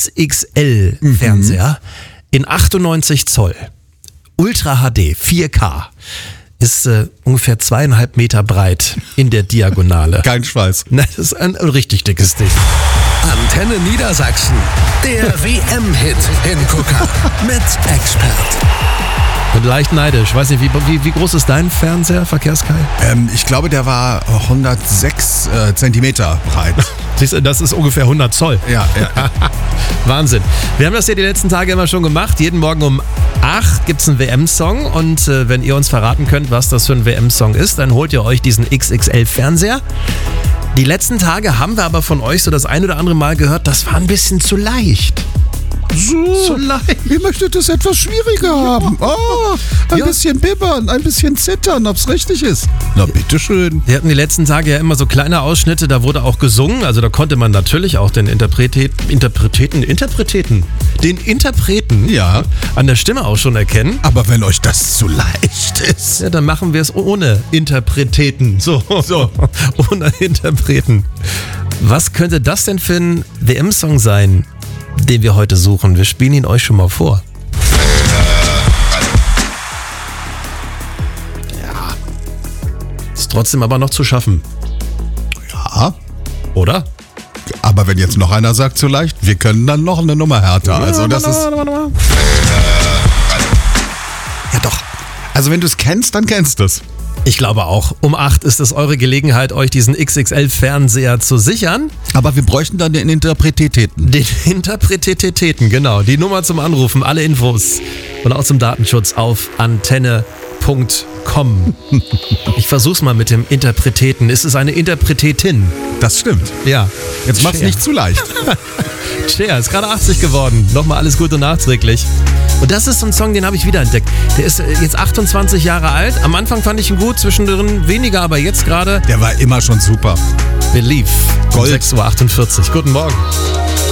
XXL-Fernseher in 98 Zoll. Ultra HD, 4K. Ist ungefähr 2,5 Meter breit in der Diagonale. Kein Schweiß. Nein, das ist ein richtig dickes Ding. Antenne Niedersachsen, der WM-Hit Hingucker mit Expert. Bin leicht neidisch. Weiß nicht, wie groß ist dein Fernseher, Verkehrskai? Ich glaube, der war 106 Zentimeter breit. Siehst du, das ist ungefähr 100 Zoll. Ja. Wahnsinn. Wir haben das ja die letzten Tage immer schon gemacht. Jeden Morgen um 8 gibt es einen WM-Song. Und wenn ihr uns verraten könnt, was das für ein WM-Song ist, dann holt ihr euch diesen XXL-Fernseher. Die letzten Tage haben wir aber von euch so das ein oder andere Mal gehört, das war ein bisschen zu leicht. So leicht. Ihr möchtet es etwas schwieriger haben. Ein bisschen bibbern, ein bisschen zittern, ob's richtig ist. Na, bitteschön. Wir hatten die letzten Tage ja immer so kleine Ausschnitte, da wurde auch gesungen. Also da konnte man natürlich auch den Interpreten Ja. an der Stimme auch schon erkennen. Aber wenn euch das zu leicht ist. Ja, dann machen wir es ohne Interpreten. So. Ohne Interpreten. Was könnte das denn für ein WM-Song sein, den wir heute suchen? Wir spielen ihn euch schon mal vor. Ja. Ist trotzdem aber noch zu schaffen. Ja. Oder? Aber wenn jetzt noch einer sagt zu leicht, wir können dann noch eine Nummer härter. Also das ist... Ja doch. Also wenn du es kennst, dann kennst du es. Ich glaube auch. Um 8 ist es eure Gelegenheit, euch diesen XXL-Fernseher zu sichern. Aber wir bräuchten dann den Interpretitäten. Den Interpretitäten, genau. Die Nummer zum Anrufen, alle Infos und auch zum Datenschutz auf antenne.com. Ich versuch's mal mit dem Interpreten. Ist es eine Interpretetin? Das stimmt. Ja. Jetzt mach's nicht zu leicht. Cher ist gerade 80 geworden. Nochmal alles Gute nachträglich. Und das ist so ein Song, den habe ich wiederentdeckt. Der ist jetzt 28 Jahre alt. Am Anfang fand ich ihn gut, zwischendrin weniger, aber jetzt gerade Der war immer schon super. Believe. Gold. 6:48 Uhr. Guten Morgen.